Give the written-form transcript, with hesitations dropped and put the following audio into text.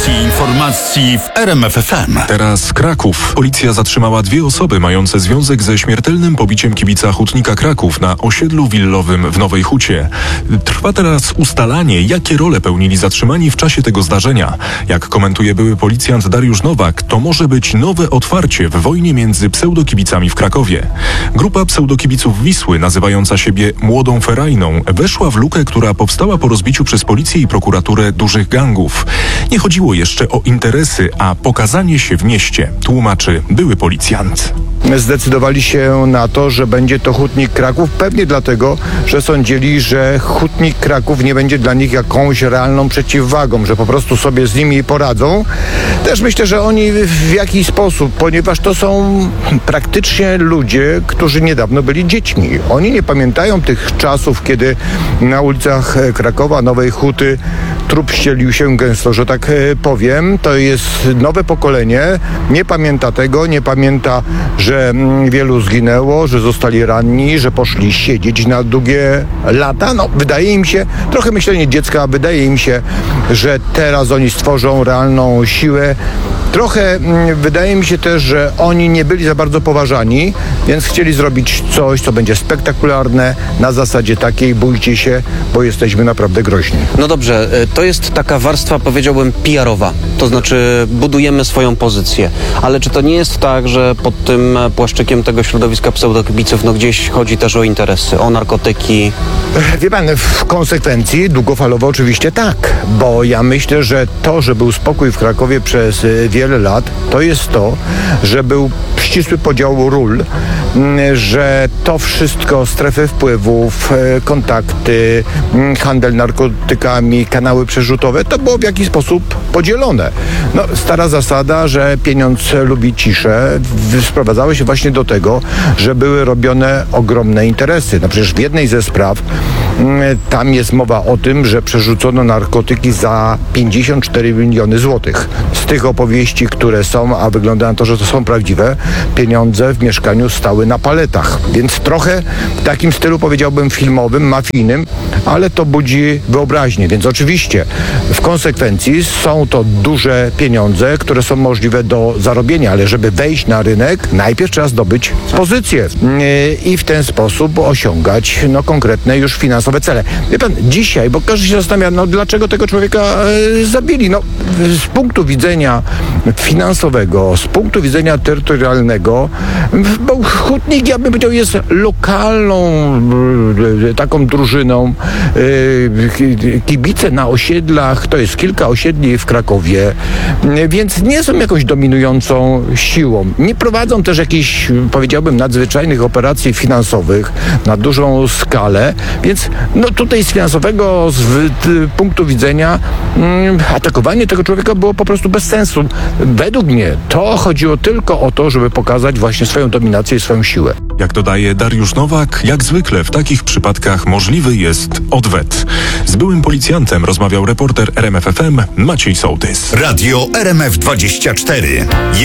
Porcji informacji w RMF FM. Teraz Kraków. Policja zatrzymała 2 osoby mające związek ze śmiertelnym pobiciem kibica Hutnika Kraków na osiedlu willowym w Nowej Hucie. Trwa teraz ustalanie, jakie role pełnili zatrzymani w czasie tego zdarzenia. Jak komentuje były policjant Dariusz Nowak, to może być nowe otwarcie w wojnie między pseudokibicami w Krakowie. Grupa pseudokibiców Wisły, nazywająca siebie Młodą Ferajną, weszła w lukę, która powstała po rozbiciu przez policję i prokuraturę dużych gangów. Nie chodziło jeszcze o interesy, a pokazanie się w mieście, tłumaczy były policjant. Zdecydowali się na to, że będzie to Hutnik Kraków, pewnie dlatego, że sądzili, że Hutnik Kraków nie będzie dla nich jakąś realną przeciwwagą, że po prostu sobie z nimi poradzą. Też myślę, że oni w jakiś sposób, ponieważ to są praktycznie ludzie, którzy niedawno byli dziećmi. Oni nie pamiętają tych czasów, kiedy na ulicach Krakowa, Nowej Huty trup ścielił się gęsto, że tak powiem. To jest nowe pokolenie, nie pamięta tego, nie pamięta, że wielu zginęło, że zostali ranni, że poszli siedzieć na długie lata. No, wydaje im się, trochę myślenie dziecka, wydaje im się, że teraz oni stworzą realną siłę. Trochę wydaje mi się też, że oni nie byli za bardzo poważani, więc chcieli zrobić coś, co będzie spektakularne, na zasadzie takiej: bójcie się, bo jesteśmy naprawdę groźni. No dobrze, to jest taka warstwa, powiedziałbym, PR-owa, to znaczy budujemy swoją pozycję, ale czy to nie jest tak, że pod tym płaszczykiem tego środowiska pseudokibiców gdzieś chodzi też o interesy, o narkotyki? Wie pan, w konsekwencji długofalowo oczywiście tak, bo ja myślę, że to, że był spokój w Krakowie przez wiele lat, to jest to, że był ścisły podział ról, że to wszystko, strefy wpływów, kontakty, handel narkotykami, kanały przerzutowe, to było w jakiś sposób podzielone. No, stara zasada, że pieniądz lubi ciszę, sprowadzały się właśnie do tego, że były robione ogromne interesy. No przecież w jednej ze spraw tam jest mowa o tym, że przerzucono narkotyki za 54 miliony złotych. Z tych opowieści, które są, a wygląda na to, że to są prawdziwe, pieniądze w mieszkaniu stały na paletach. Więc trochę w takim stylu, powiedziałbym, filmowym, mafijnym, ale to budzi wyobraźnię. Więc oczywiście w konsekwencji są to duże pieniądze, które są możliwe do zarobienia, ale żeby wejść na rynek, najpierw trzeba zdobyć pozycję i w ten sposób osiągać konkretne już finansowe cele. Wie pan, dzisiaj, bo każdy się zastanawia, dlaczego tego człowieka zabili? Z punktu widzenia finansowego, z punktu widzenia terytorialnego, bo Hutnik, ja bym powiedział, jest lokalną taką drużyną. Kibice na osiedlach, to jest kilka osiedli w Krakowie, więc nie są jakąś dominującą siłą. Nie prowadzą też jakichś, powiedziałbym, nadzwyczajnych operacji finansowych na dużą skalę, więc tutaj z finansowego punktu widzenia atakowanie tego człowieka było po prostu bez sensu. Według mnie to chodziło tylko o to, żeby pokazać właśnie swoją dominację i swoją siłę. Jak dodaje Dariusz Nowak, jak zwykle w takich przypadkach możliwy jest odwet. Z byłym policjantem rozmawiał reporter RMF FM Maciej Sołtys. Radio RMF 24.